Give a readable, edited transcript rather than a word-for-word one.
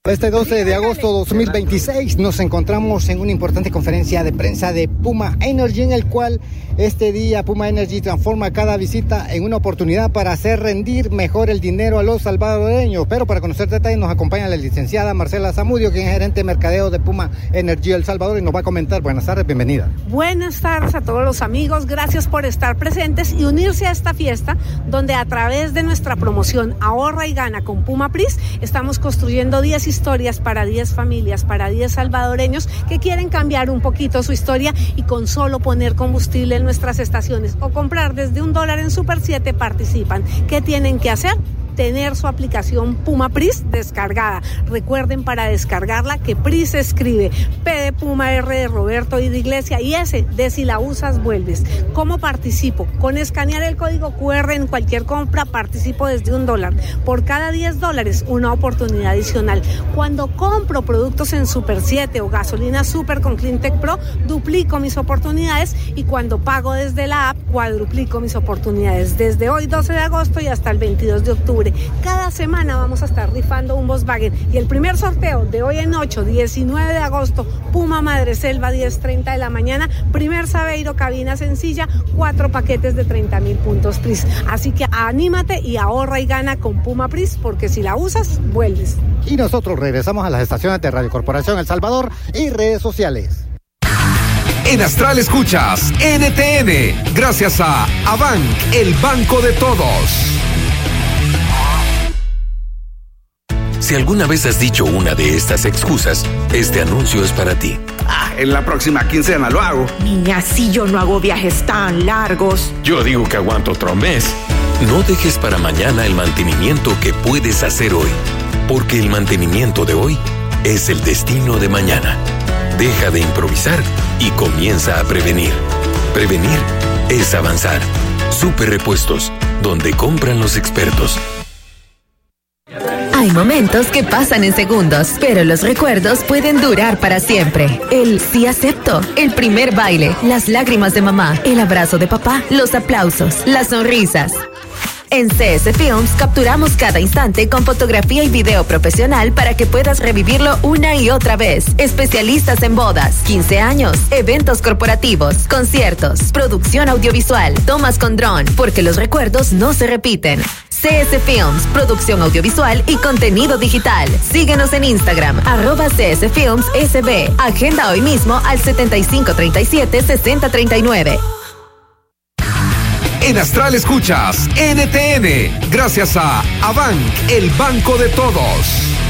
Este 12 de agosto de 2026 nos encontramos en una importante conferencia de prensa de Puma Energy, en el cual este día Puma Energy transforma cada visita en una oportunidad para hacer rendir mejor el dinero a los salvadoreños. Pero para conocer detalles nos acompaña la licenciada Marcela Zamudio, quien es gerente de mercadeo de Puma Energy El Salvador, y nos va a comentar. Buenas tardes, bienvenida. Buenas tardes a todos los amigos, gracias por estar presentes y unirse a esta fiesta donde a través de nuestra promoción Ahorra y Gana con Puma Pris estamos construyendo 10 historias para 10 familias, para 10 salvadoreños que quieren cambiar un poquito su historia y con solo poner combustible en nuestras estaciones o comprar desde $1 en Super 7 participan. ¿Qué tienen que hacer? Tener su aplicación Puma Pris descargada. Recuerden, para descargarla, que Pris se escribe P de Puma, R de Roberto y de Iglesia y S de si la usas vuelves. ¿Cómo participo? Con escanear el código QR en cualquier compra participo desde $1. Por cada $10 una oportunidad adicional. Cuando compro productos en Super 7 o gasolina Super con Cleantech Pro, duplico mis oportunidades, y cuando pago desde la app, cuadruplico mis oportunidades. Desde hoy 12 de agosto y hasta el 22 de octubre. Cada semana vamos a estar rifando un Volkswagen, y el primer sorteo de hoy en 19 de agosto, Puma Madreselva, 10:30 de la mañana, primer Sabeiro, cabina sencilla, 4 paquetes de 30,000 puntos Pris. Así que anímate y ahorra y gana con Puma Pris, porque si la usas, vuelves. Y nosotros regresamos a las estaciones de Radio Corporación El Salvador y redes sociales. En Astral escuchas NTN, gracias a Abank, el banco de todos. Si alguna vez has dicho una de estas excusas, este anuncio es para ti. En la próxima quincena lo hago. Niña, si yo no hago viajes tan largos. Yo digo que aguanto otro mes. No dejes para mañana el mantenimiento que puedes hacer hoy, porque el mantenimiento de hoy es el destino de mañana. Deja de improvisar y comienza a prevenir. Prevenir es avanzar. Super Repuestos, donde compran los expertos. Hay momentos que pasan en segundos, pero los recuerdos pueden durar para siempre. El sí acepto, el primer baile, las lágrimas de mamá, el abrazo de papá, los aplausos, las sonrisas. En CS Films capturamos cada instante con fotografía y video profesional para que puedas revivirlo una y otra vez. Especialistas en bodas, 15 años, eventos corporativos, conciertos, producción audiovisual, tomas con dron, porque los recuerdos no se repiten. CS Films, producción audiovisual y contenido digital. Síguenos en Instagram, @CS Films SB. Agenda hoy mismo al 7537-6039. En Astral escuchas NTN, gracias a Abank, el banco de todos.